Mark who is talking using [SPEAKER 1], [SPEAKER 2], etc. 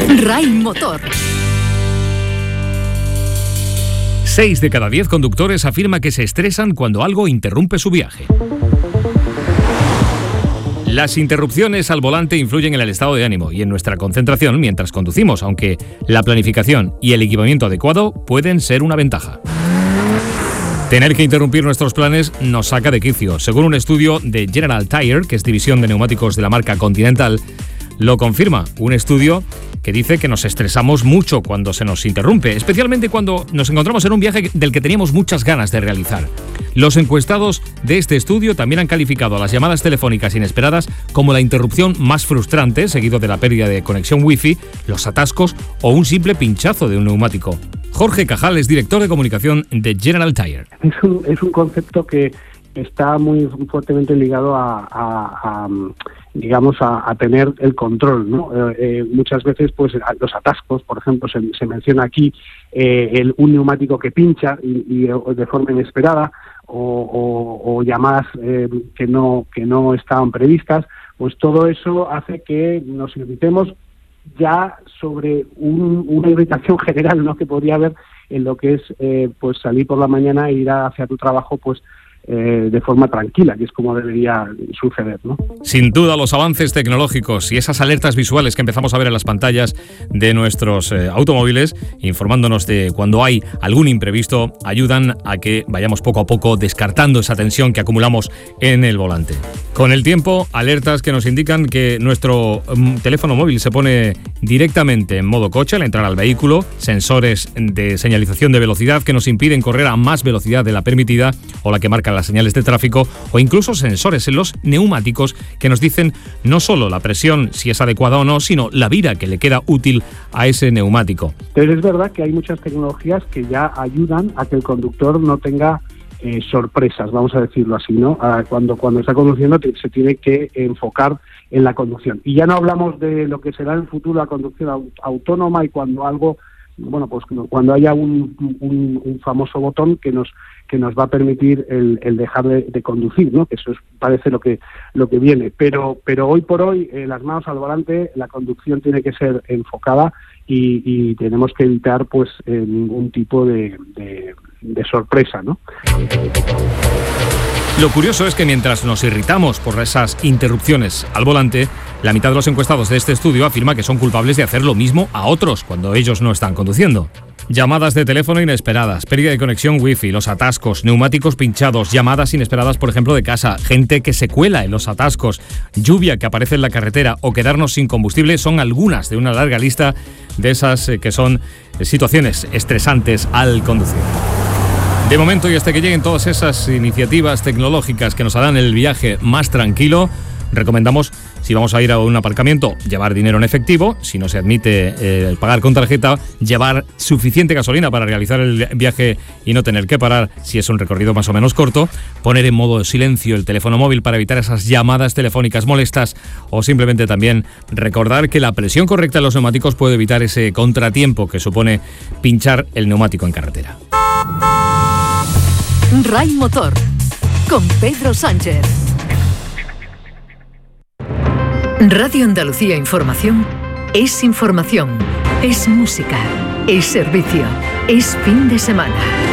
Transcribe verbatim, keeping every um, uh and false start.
[SPEAKER 1] RAI Motor.
[SPEAKER 2] Seis de cada diez conductores afirma que se estresan cuando algo interrumpe su viaje. Las interrupciones al volante influyen en el estado de ánimo y en nuestra concentración mientras conducimos, aunque la planificación y el equipamiento adecuado pueden ser una ventaja. Tener que interrumpir nuestros planes nos saca de quicio. Según un estudio de General Tire, que es división de neumáticos de la marca Continental, lo confirma. Un estudio que dice que nos estresamos mucho cuando se nos interrumpe, especialmente cuando nos encontramos en un viaje del que teníamos muchas ganas de realizar. Los encuestados de este estudio también han calificado a las llamadas telefónicas inesperadas como la interrupción más frustrante, seguido de la pérdida de conexión wifi, los atascos o un simple pinchazo de un neumático. Jorge Cajal es director de comunicación de General Tire.
[SPEAKER 3] Es un, es un concepto que está muy fuertemente ligado a, a, a digamos, a, a tener el control, ¿no? Eh, eh, muchas veces, pues, los atascos, por ejemplo, se, se menciona aquí eh, el, un neumático que pincha y, y de forma inesperada, o, o, o llamadas eh, que no que no estaban previstas, pues todo eso hace que nos irritemos ya sobre un, una irritación general, ¿no?, que podría haber en lo que es eh, pues salir por la mañana e ir hacia tu trabajo, pues Eh, de forma tranquila, que es como debería suceder, ¿no?
[SPEAKER 2] Sin duda, los avances tecnológicos y esas alertas visuales que empezamos a ver en las pantallas de nuestros eh, automóviles, informándonos de cuando hay algún imprevisto, ayudan a que vayamos poco a poco descartando esa tensión que acumulamos en el volante. Con el tiempo, alertas que nos indican que nuestro um, teléfono móvil se pone directamente en modo coche al entrar al vehículo, sensores de señalización de velocidad que nos impiden correr a más velocidad de la permitida o la que marca las señales de tráfico, o incluso sensores en los neumáticos que nos dicen no solo la presión, si es adecuada o no, sino la vida que le queda útil a ese neumático.
[SPEAKER 3] Pero es verdad que hay muchas tecnologías que ya ayudan a que el conductor no tenga eh, sorpresas, vamos a decirlo así, ¿no? Ah, cuando, cuando está conduciendo te, se tiene que enfocar en la conducción. Y ya no hablamos de lo que será en el futuro la conducción aut- autónoma y cuando algo, bueno, pues cuando haya un, un, un famoso botón que nos que nos va a permitir el, el dejar de, de conducir, ¿no? Que eso es, parece lo que lo que viene. Pero pero hoy por hoy, eh, las manos al volante, la conducción tiene que ser enfocada y, y tenemos que evitar, pues, eh, ningún tipo de, de, de sorpresa, ¿no?
[SPEAKER 2] Lo curioso es que mientras nos irritamos por esas interrupciones al volante, la mitad de los encuestados de este estudio afirma que son culpables de hacer lo mismo a otros cuando ellos no están conduciendo. Llamadas de teléfono inesperadas, pérdida de conexión wifi, los atascos, neumáticos pinchados, llamadas inesperadas, por ejemplo, de casa, gente que se cuela en los atascos, lluvia que aparece en la carretera o quedarnos sin combustible son algunas de una larga lista de esas que son situaciones estresantes al conducir. De momento, y hasta que lleguen todas esas iniciativas tecnológicas que nos harán el viaje más tranquilo, recomendamos, si vamos a ir a un aparcamiento, llevar dinero en efectivo. Si no se admite eh, pagar con tarjeta, llevar suficiente gasolina para realizar el viaje y no tener que parar si es un recorrido más o menos corto. Poner en modo silencio el teléfono móvil para evitar esas llamadas telefónicas molestas, o simplemente también recordar que la presión correcta en los neumáticos puede evitar ese contratiempo que supone pinchar el neumático en carretera.
[SPEAKER 1] RAI Motor con Pedro Sánchez. Radio Andalucía Información es información, es música, es servicio, es fin de semana.